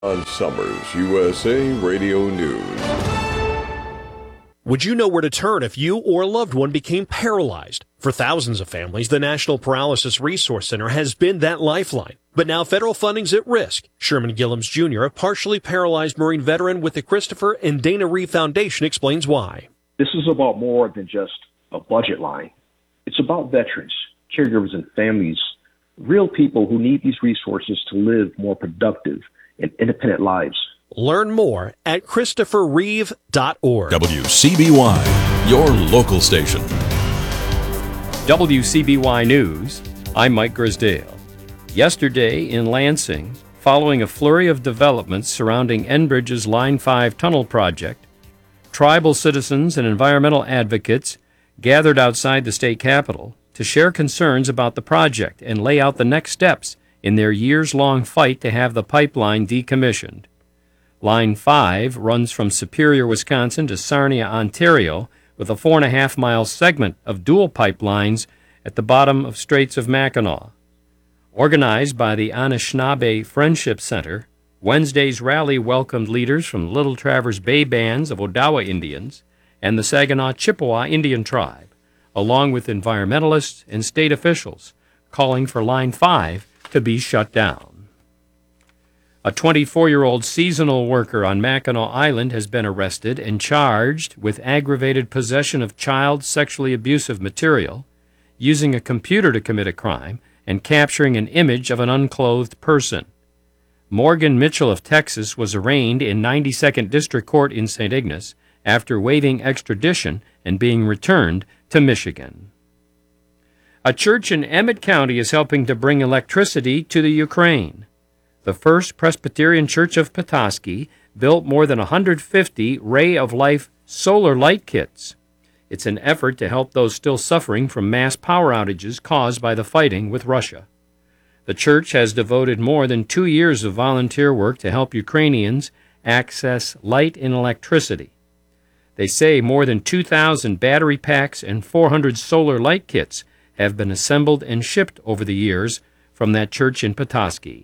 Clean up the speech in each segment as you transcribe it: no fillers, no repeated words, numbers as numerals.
On Summers USA Radio News. Would you know where to turn if you or a loved one became paralyzed? For thousands of families, the National Paralysis Resource Center has been that lifeline. But now federal funding's at risk. Sherman Gillums Jr., a partially paralyzed Marine veteran with the Christopher and Dana Reeve Foundation, explains why. This is about more than just a budget line. It's about veterans, caregivers, and families, real people who need these resources to live more productive and independent lives. Learn more at ChristopherReeve.org. WCBY, your local station. WCBY News, I'm Mike Grisdale. Yesterday in Lansing, following a flurry of developments surrounding Enbridge's Line 5 tunnel project, tribal citizens and environmental advocates gathered outside the state capitol to share concerns about the project and lay out the next steps in their years-long fight to have the pipeline decommissioned. Line 5 runs from Superior, Wisconsin to Sarnia, Ontario, with a 4.5-mile segment of dual pipelines at the bottom of Straits of Mackinac. Organized by the Anishinaabe Friendship Center, Wednesday's rally welcomed leaders from Little Traverse Bay bands of Odawa Indians and the Saginaw Chippewa Indian tribe, along with environmentalists and state officials, calling for Line 5 to be shut down. A 24-year-old seasonal worker on Mackinac Island has been arrested and charged with aggravated possession of child sexually abusive material, using a computer to commit a crime, and capturing an image of an unclothed person. Morgan Mitchell of Texas was arraigned in 92nd District Court in St. Ignace after waiving extradition and being returned to Michigan. A church in Emmett County is helping to bring electricity to the Ukraine. The First Presbyterian Church of Petoskey built more than 150 Ray of Life solar light kits. It's an effort to help those still suffering from mass power outages caused by the fighting with Russia. The church has devoted more than 2 years of volunteer work to help Ukrainians access light and electricity. They say more than 2,000 battery packs and 400 solar light kits have been assembled and shipped over the years from that church in Petoskey.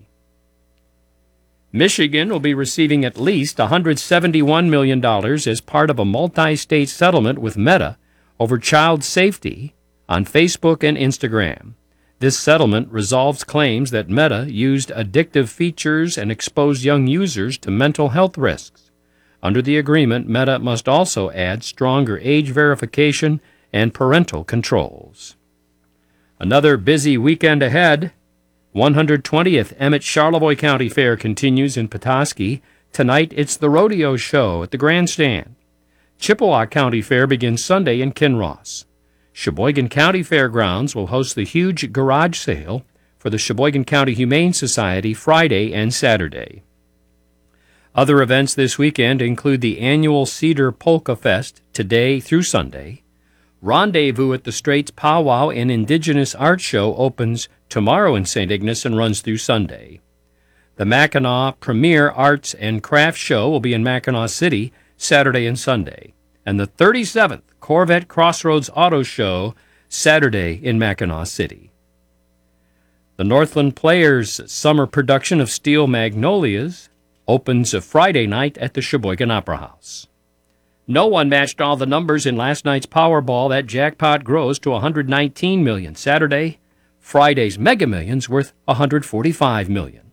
Michigan will be receiving at least $171 million as part of a multi-state settlement with Meta over child safety on Facebook and Instagram. This settlement resolves claims that Meta used addictive features and exposed young users to mental health risks. Under the agreement, Meta must also add stronger age verification and parental controls. Another busy weekend ahead. 120th Emmett Charlevoix County Fair continues in Petoskey. Tonight it's the rodeo show at the grandstand. Chippewa County Fair begins Sunday in Kinross. Sheboygan County Fairgrounds will host the huge garage sale for the Sheboygan County Humane Society Friday and Saturday. Other events this weekend include the annual Cedar Polka Fest today through Sunday. Rendezvous at the Straits Powwow and Indigenous Art Show opens tomorrow in St. Ignace and runs through Sunday. The Mackinac Premier Arts and Crafts Show will be in Mackinac City Saturday and Sunday, and the 37th Corvette Crossroads Auto Show Saturday in Mackinac City. The Northland Players' summer production of Steel Magnolias opens a Friday night at the Sheboygan Opera House. No one matched all the numbers in last night's Powerball. That jackpot grows to $119 million Saturday. Friday's Mega Millions worth $145 million.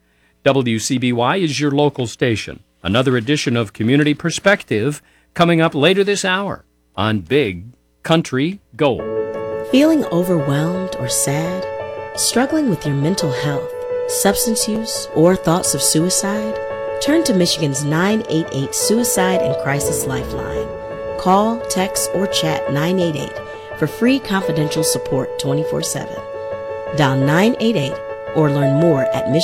WCBY is your local station. Another edition of Community Perspective coming up later this hour on Big Country Gold. Feeling overwhelmed or sad? Struggling with your mental health, substance use, or thoughts of suicide? Turn to Michigan's 988 Suicide and Crisis Lifeline. Call, text, or chat 988 for free confidential support 24/7. Dial 988 or learn more at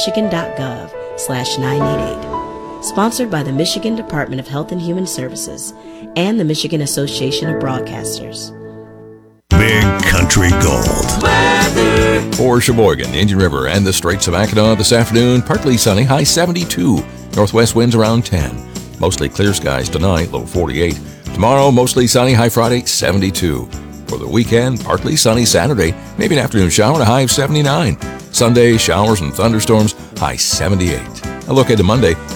michigan.gov/988. Sponsored by the Michigan Department of Health and Human Services and the Michigan Association of Broadcasters. Big Country Gold. Weather. For Sheboygan, Indian River, and the Straits of Mackinac this afternoon, partly sunny, high 72. Northwest winds around 10. Mostly clear skies tonight, low 48. Tomorrow, mostly sunny, high Friday, 72. For the weekend, partly sunny Saturday, maybe an afternoon shower and a high of 79. Sunday, showers and thunderstorms, high 78. Located Monday